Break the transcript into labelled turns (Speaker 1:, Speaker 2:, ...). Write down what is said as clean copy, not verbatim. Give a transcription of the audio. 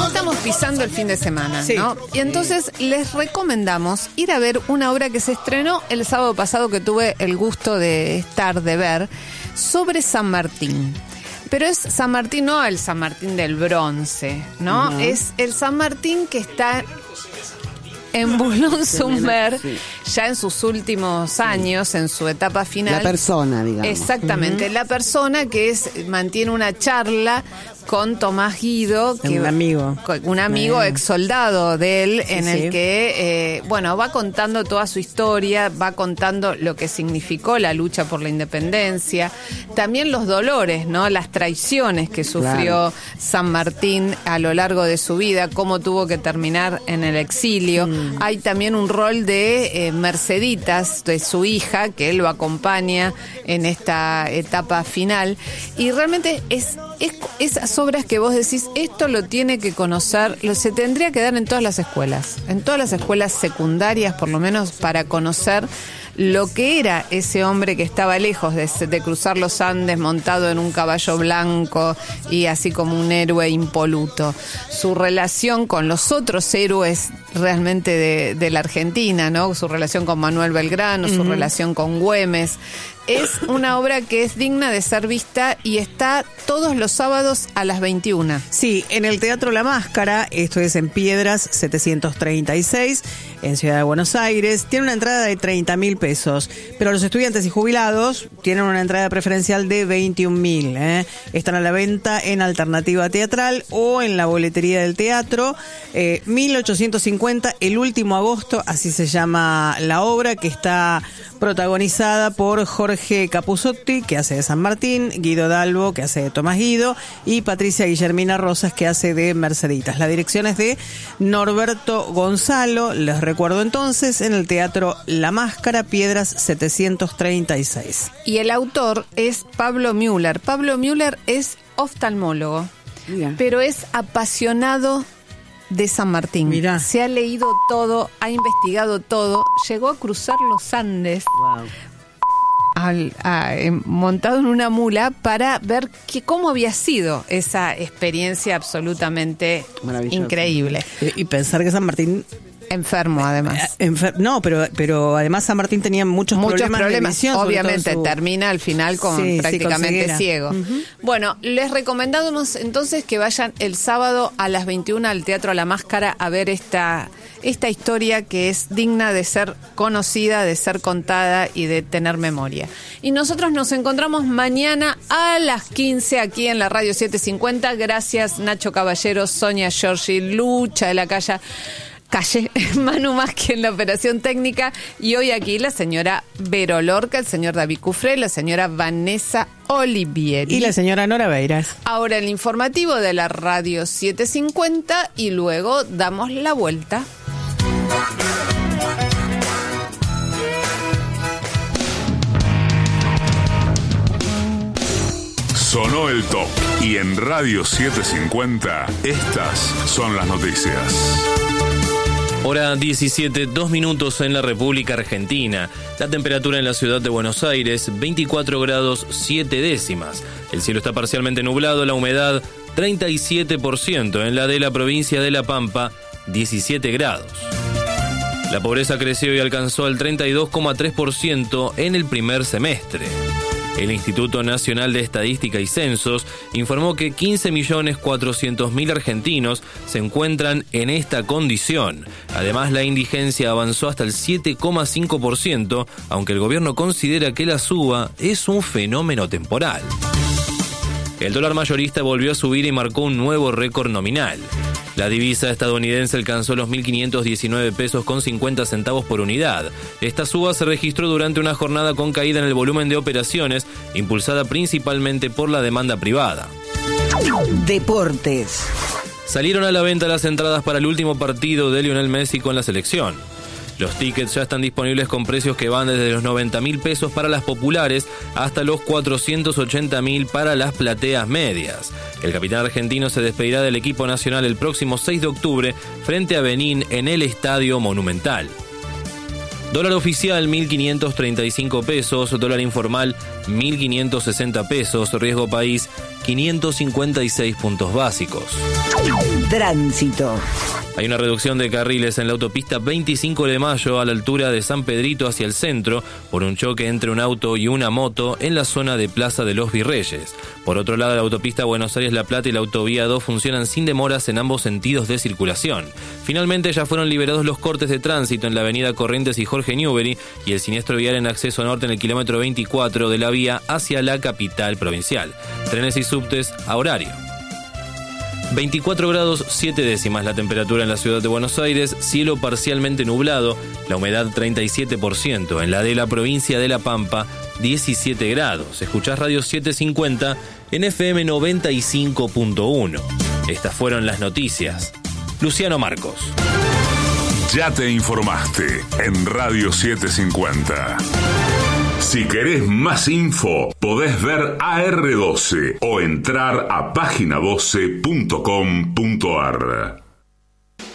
Speaker 1: Estamos pisando el fin de semana,
Speaker 2: Sí.
Speaker 1: ¿no? Y entonces les recomendamos ir a ver una obra que se estrenó el sábado pasado, que tuve el gusto de ver, sobre San Martín. Pero es San Martín, no el San Martín del bronce, ¿no? Es el San Martín que está en Boulogne-sur-Mer, ya en sus últimos años, en su etapa final.
Speaker 3: La persona, digamos.
Speaker 1: Exactamente, la persona que mantiene una charla con Tomás Guido, que
Speaker 2: un amigo
Speaker 1: ex soldado de él,
Speaker 2: Sí,
Speaker 1: en
Speaker 2: sí.
Speaker 1: el que va contando toda su historia, va contando lo que significó la lucha por la independencia, también los dolores, ¿no? Las traiciones que sufrió San Martín a lo largo de su vida, cómo tuvo que terminar en el exilio. Hay también un rol de Merceditas, de su hija, que él lo acompaña en esta etapa final, y realmente es esas obras que vos decís, esto lo tiene que conocer, se tendría que dar en todas las escuelas secundarias, por lo menos, para conocer lo que era ese hombre que estaba lejos de cruzar los Andes montado en un caballo blanco y así como un héroe impoluto. Su relación con los otros héroes realmente de la Argentina, ¿no? Su relación con Manuel Belgrano, su relación con Güemes. Es una obra que es digna de ser vista y está todos los sábados a las 21.
Speaker 2: Sí, en el Teatro La Máscara, esto es en Piedras 736, en Ciudad de Buenos Aires. Tiene una entrada de 30.000 pesos, pero los estudiantes y jubilados tienen una entrada preferencial de 21.000. Están a la venta en Alternativa Teatral o en la boletería del teatro. 1850, el último agosto, así se llama la obra, que está protagonizada por Jorge Capuzzotti, que hace de San Martín, Guido Dalbo, que hace de Tomás Guido, y Patricia Guillermina Rosas, que hace de Merceditas. La dirección es de Norberto Gonzalo. Les recuerdo entonces, en el Teatro La Máscara, Piedras 736.
Speaker 1: Y el autor es Pablo Müller. Pablo Müller es oftalmólogo, pero es apasionado de San Martín.
Speaker 2: Mirá.
Speaker 1: Se ha leído todo, ha investigado todo, llegó a cruzar los Andes montado en una mula para ver cómo había sido esa experiencia absolutamente increíble.
Speaker 2: Y pensar que San Martín...
Speaker 1: Enfermo, además.
Speaker 2: No, pero además San Martín tenía muchos problemas de visión.
Speaker 1: Obviamente, termina al final prácticamente
Speaker 2: con
Speaker 1: ciego. Bueno, les recomendamos entonces que vayan el sábado a las 21 al Teatro La Máscara a ver esta historia que es digna de ser conocida, de ser contada y de tener memoria. Y nosotros nos encontramos mañana a las 15 aquí en la Radio 750. Gracias, Nacho Caballero, Sonia Giorgi, Lucha de la Calle, Manu Maschi en la operación técnica, y hoy aquí la señora Vero Lorca, el señor David Cufré, la señora Vanessa Olivieri
Speaker 2: y la señora Nora Beiras.
Speaker 1: Ahora el informativo de la Radio 750 y luego damos la vuelta.
Speaker 4: Sonó el top y en Radio 750 estas son las noticias.
Speaker 5: Hora 17, 2 minutos en la República Argentina. La temperatura en la ciudad de Buenos Aires, 24 grados 7 décimas. El cielo está parcialmente nublado, la humedad 37%. En la de la provincia de La Pampa, 17 grados. La pobreza creció y alcanzó el 32,3% en el primer semestre. El Instituto Nacional de Estadística y Censos informó que 15.400.000 argentinos se encuentran en esta condición. Además, la indigencia avanzó hasta el 7,5%, aunque el gobierno considera que la suba es un fenómeno temporal. El dólar mayorista volvió a subir y marcó un nuevo récord nominal. La divisa estadounidense alcanzó los 1.519 pesos con 50 centavos por unidad. Esta suba se registró durante una jornada con caída en el volumen de operaciones, impulsada principalmente por la demanda privada.
Speaker 3: Deportes.
Speaker 5: Salieron a la venta las entradas para el último partido de Lionel Messi con la selección. Los tickets ya están disponibles con precios que van desde los 90.000 pesos para las populares hasta los 480.000 para las plateas medias. El capitán argentino se despedirá del equipo nacional el próximo 6 de octubre frente a Benín en el Estadio Monumental. Dólar oficial 1.535 pesos, dólar informal 1.560 pesos, riesgo país 556 puntos básicos.
Speaker 3: Tránsito.
Speaker 5: Hay una reducción de carriles en la autopista 25 de Mayo a la altura de San Pedrito hacia el centro por un choque entre un auto y una moto en la zona de Plaza de los Virreyes. Por otro lado, la autopista Buenos Aires-La Plata y la autovía 2 funcionan sin demoras en ambos sentidos de circulación. Finalmente ya fueron liberados los cortes de tránsito en la avenida Corrientes y Jorge Newbery y el siniestro vial en acceso norte en el kilómetro 24 de la vía hacia la capital provincial. Trenes y subtes a horario. 24 grados 7 décimas la temperatura en la ciudad de Buenos Aires, cielo parcialmente nublado, la humedad 37%, en la de la provincia de La Pampa 17 grados. Escuchás Radio 750 en FM 95.1. Estas fueron las noticias. Luciano Marcos.
Speaker 4: Ya te informaste en Radio 750. Si querés más info, podés ver AR12 o entrar a página12.com.ar.